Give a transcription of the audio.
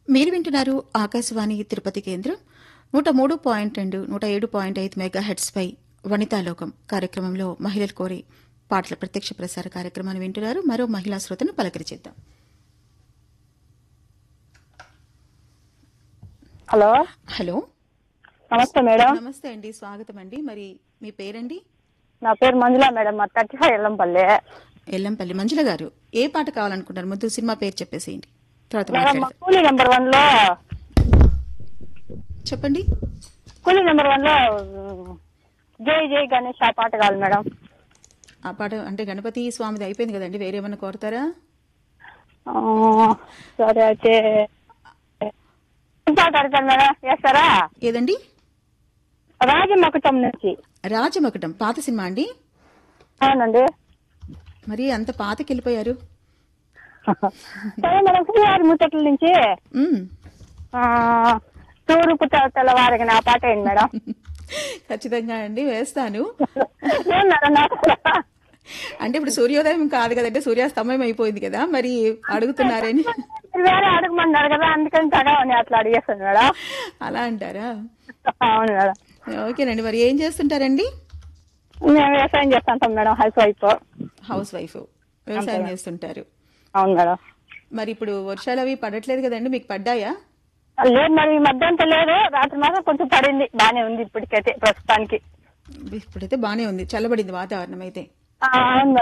మీరు వింటున్నారు ఆకాశవాణి తిరుపతి కేంద్రం 103.2 107.5 మెగాహెర్ట్జ్ పై వనితాలోకం కార్యక్రమంలో మహిళలు కోరి పాటల ప్రత్యక్ష ప్రసార కార్యక్రమాన్ని వింటున్నారు. మరో మహిళా శ్రోతను పలకరించేద్దాం. హలో హలో, నమస్తే మేడం. నమస్తే అండి, స్వాగతం అండి. మరి మీ పేరండి? నా పేరు మంజుల మేడం, మా 35 ఎల్లంపల్లి. ఎల్లంపల్లి మంజుల గారు, ఏ పాట కావాలనుకుంటారు? ముందు సినిమా పేరు చెప్పేసేయండి, తర్వాత మేడం, మా మాట్లాడదాం. కూలీ నెంబర్ 1 లో చెప్పండి. జై జై గణేష్ ఆ పాట కావాలి మేడం. ఆ పాట అంటే గణపతి స్వామిది అయిపోయింది కదండి, వేరేమన్నా కోరతారా? ఆ, సరే అయితే ఏం పాట అడతారు మేడం, చేస్తారా? ఏదండి? రాజమకుటం నుంచి. రాజమకుటం పాత సినిమా అండి? అవునండి. మరి అంత పాతకి వెళ్ళిపోయారు. సరే మేడం, శ్రీవారి ముచ్చట్ల నుంచి మ్మ్. తూర్పు తెల్లవారికి నా పాట ఏంటి మేడం? ఖచ్చితంగా అండి, వేస్తాను. ఏం మేడం నాకు అంటే ఇప్పుడు సూర్యోదయం కాదు కదంటే సూర్యాస్తమయం అయిపోయింది కదా, మరి అడుగుతున్నారని. వేరే అడగమన్నారు కదా, అందుకని తడవని అట్లా అడిగేస్తాను మేడం. అలా అంటారా? అవును మేడం. ఓకేనండి. మరి ఏం చేస్తుంటారండి? మేము వ్యవసాయం చేస్తుంటాం madam, house wife. House wife, వ్యవసాయం చేస్తుంటారు. అవును మేడం. మరి ఇప్పుడు వర్షాలు అవి పడట్లేదు కదండి, మీకు పడ్డాయా? లేదు మరి, ఈ మధ్య అంతా లేదు, రాత్రి మాత్రం కొంచెం పడింది, బానే ఉంది ఇప్పటికైతే ప్రస్తుతానికి. ఇప్పుడైతే బానే ఉంది, చల్లబడింది వాతావరణం అయితే. అవును మేడం.